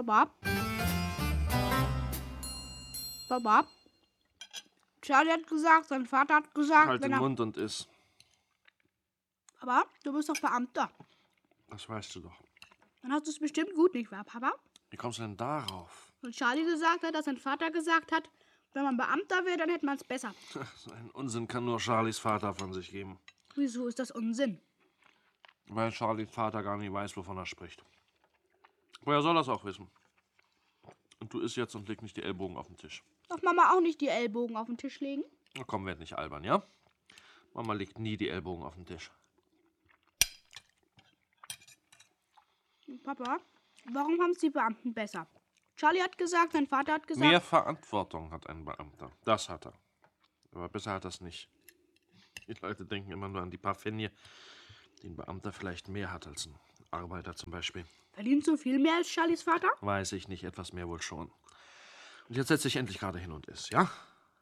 Papa? Papa? Charlie hat gesagt, sein Vater hat gesagt, Halt den Mund und iss. Papa, du bist doch Beamter. Das weißt du doch. Dann hast du es bestimmt gut, nicht wahr, Papa? Wie kommst du denn darauf? Und Charlie gesagt hat, dass sein Vater gesagt hat, wenn man Beamter wäre, dann hätte man es besser. So einen Unsinn kann nur Charlies Vater von sich geben. Wieso ist das Unsinn? Weil Charlies Vater gar nicht weiß, wovon er spricht. Woher soll das auch wissen? Und du isst jetzt und leg nicht die Ellbogen auf den Tisch. Darf Mama auch nicht die Ellbogen auf den Tisch legen? Na komm, werd nicht albern, ja? Mama legt nie die Ellbogen auf den Tisch. Papa, warum haben es die Beamten besser? Charlie hat gesagt, sein Vater hat gesagt... Mehr Verantwortung hat ein Beamter. Das hat er. Aber besser hat er es nicht. Die Leute denken immer nur an die paar Pfennige, die ein Beamter vielleicht mehr hat als ein Arbeiter zum Beispiel. Verdient so viel mehr als Charlies Vater? Weiß ich nicht, etwas mehr wohl schon. Und jetzt setz dich endlich gerade hin und iss, ja?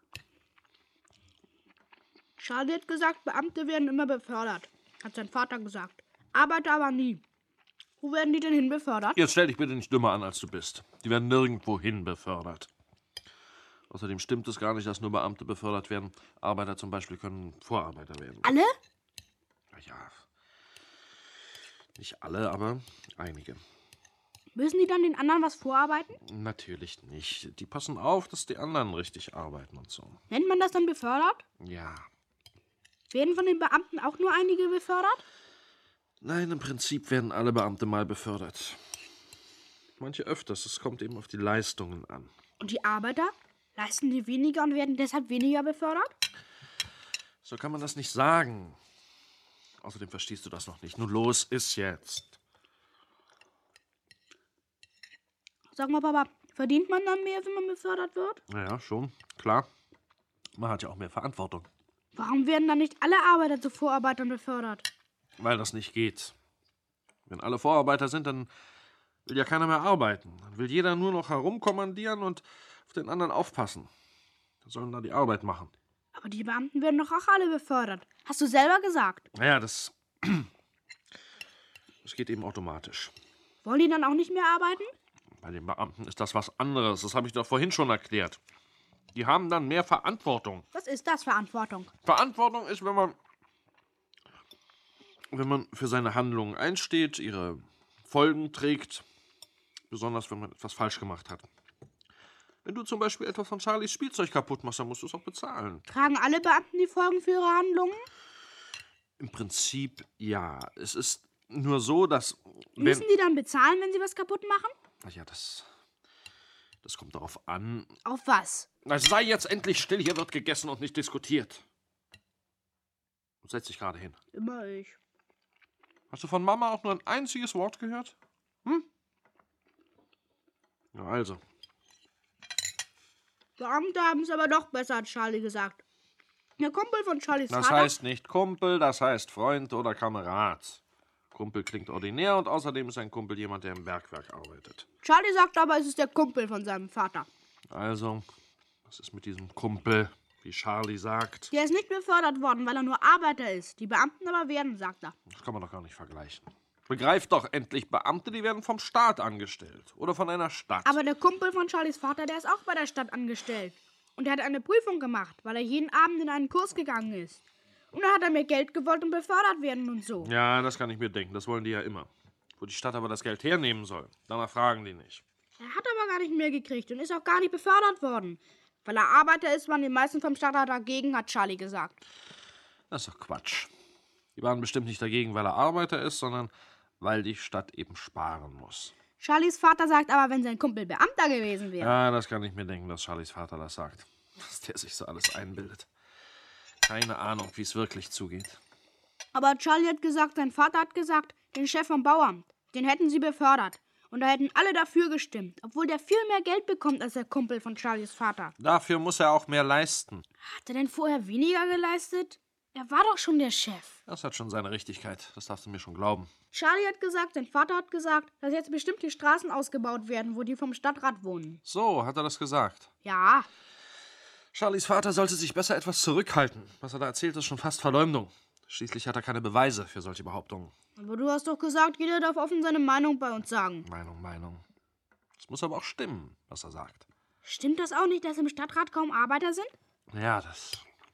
Charlie hat gesagt, Beamte werden immer befördert. Hat sein Vater gesagt. Arbeiter aber nie. Wo werden die denn hin befördert? Jetzt stell dich bitte nicht dümmer an, als du bist. Die werden nirgendwo hin befördert. Außerdem stimmt es gar nicht, dass nur Beamte befördert werden. Arbeiter zum Beispiel können Vorarbeiter werden. Alle? Ja, nicht alle, aber einige. Müssen die dann den anderen was vorarbeiten? Natürlich nicht. Die passen auf, dass die anderen richtig arbeiten und so. Nennt man das dann befördert? Ja. Werden von den Beamten auch nur einige befördert? Nein, im Prinzip werden alle Beamte mal befördert. Manche öfters. Es kommt eben auf die Leistungen an. Und die Arbeiter? Leisten die weniger und werden deshalb weniger befördert? So kann man das nicht sagen. Außerdem verstehst du das noch nicht. Nun los, iss jetzt. Sag mal, Papa, verdient man dann mehr, wenn man befördert wird? Ja, schon. Klar. Man hat ja auch mehr Verantwortung. Warum werden dann nicht alle Arbeiter zu Vorarbeitern befördert? Weil das nicht geht. Wenn alle Vorarbeiter sind, dann will ja keiner mehr arbeiten. Dann will jeder nur noch herumkommandieren und auf den anderen aufpassen. Die sollen da die Arbeit machen. Aber die Beamten werden doch auch alle befördert. Hast du selber gesagt. Naja, das geht eben automatisch. Wollen die dann auch nicht mehr arbeiten? Bei den Beamten ist das was anderes. Das habe ich doch vorhin schon erklärt. Die haben dann mehr Verantwortung. Was ist das, Verantwortung? Verantwortung ist, wenn man für seine Handlungen einsteht, ihre Folgen trägt, besonders wenn man etwas falsch gemacht hat. Wenn du zum Beispiel etwas von Charlies Spielzeug kaputt machst, dann musst du es auch bezahlen. Tragen alle Beamten die Folgen für ihre Handlungen? Im Prinzip ja. Es ist nur so, dass... Müssen die dann bezahlen, wenn sie was kaputt machen? Ja, das kommt darauf an. Auf was? Also sei jetzt endlich still, hier wird gegessen und nicht diskutiert. Setz dich gerade hin. Immer ich. Hast du von Mama auch nur ein einziges Wort gehört? Hm? Ja, also. Beamte haben es aber doch besser, hat Charlie gesagt. Der Kumpel von Charlies Das Vater... heißt nicht Kumpel, das heißt Freund oder Kamerad. Kumpel klingt ordinär und außerdem ist ein Kumpel jemand, der im Bergwerk arbeitet. Charlie sagt aber, es ist der Kumpel von seinem Vater. Also, was ist mit diesem Kumpel, wie Charlie sagt? Der ist nicht befördert worden, weil er nur Arbeiter ist. Die Beamten aber werden, sagt er. Das kann man doch gar nicht vergleichen. Begreift doch endlich, Beamte, die werden vom Staat angestellt. Oder von einer Stadt. Aber der Kumpel von Charlies Vater, der ist auch bei der Stadt angestellt. Und er hat eine Prüfung gemacht, weil er jeden Abend in einen Kurs gegangen ist. Und dann hat er mehr Geld gewollt und befördert werden und so. Ja, das kann ich mir denken. Das wollen die ja immer. Wo die Stadt aber das Geld hernehmen soll, danach fragen die nicht. Er hat aber gar nicht mehr gekriegt und ist auch gar nicht befördert worden. Weil er Arbeiter ist, waren die meisten vom Stadtrat dagegen, hat Charlie gesagt. Das ist doch Quatsch. Die waren bestimmt nicht dagegen, weil er Arbeiter ist, sondern weil die Stadt eben sparen muss. Charlies Vater sagt aber, wenn sein Kumpel Beamter gewesen wäre. Ja, das kann ich mir denken, dass Charlies Vater das sagt. Dass der sich so alles einbildet. Keine Ahnung, wie es wirklich zugeht. Aber Charlie hat gesagt, sein Vater hat gesagt, den Chef vom Bauamt, den hätten sie befördert. Und da hätten alle dafür gestimmt, obwohl der viel mehr Geld bekommt als der Kumpel von Charlies Vater. Dafür muss er auch mehr leisten. Hat er denn vorher weniger geleistet? Er war doch schon der Chef. Das hat schon seine Richtigkeit, das darfst du mir schon glauben. Charlie hat gesagt, sein Vater hat gesagt, dass jetzt bestimmt die Straßen ausgebaut werden, wo die vom Stadtrat wohnen. So, hat er das gesagt. Ja. Charlies Vater sollte sich besser etwas zurückhalten. Was er da erzählt, ist schon fast Verleumdung. Schließlich hat er keine Beweise für solche Behauptungen. Aber du hast doch gesagt, jeder darf offen seine Meinung bei uns sagen. Meinung. Das Es muss aber auch stimmen, was er sagt. Stimmt das auch nicht, dass im Stadtrat kaum Arbeiter sind? Ja, das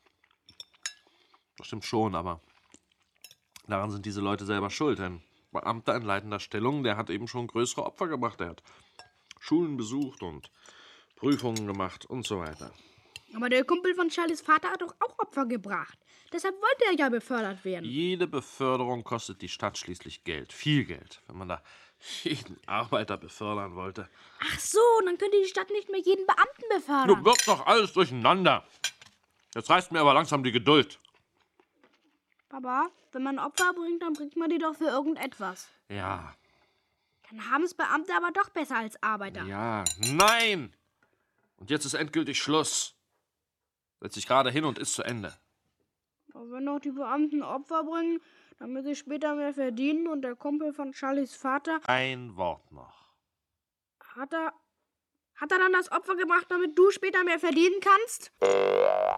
stimmt schon, aber daran sind diese Leute selber schuld. Ein Beamter in leitender Stellung, der hat eben schon größere Opfer gebracht. Der hat Schulen besucht und Prüfungen gemacht und so weiter. Aber der Kumpel von Charlies Vater hat doch auch Opfer gebracht. Deshalb wollte er ja befördert werden. Jede Beförderung kostet die Stadt schließlich Geld. Viel Geld, wenn man da jeden Arbeiter befördern wollte. Ach so, dann könnte die Stadt nicht mehr jeden Beamten befördern. Du wirst doch alles durcheinander. Jetzt reißt mir aber langsam die Geduld. Papa, wenn man Opfer bringt, dann bringt man die doch für irgendetwas. Ja, Dann haben es Beamte aber doch besser als Arbeiter. ja, nein! Und jetzt ist endgültig Schluss. Setz dich gerade hin und ist zu Ende. Aber wenn doch die Beamten Opfer bringen, damit sie später mehr verdienen und der Kumpel von Charlies Vater, Ein Wort noch. hat er dann das Opfer gebracht, damit du später mehr verdienen kannst?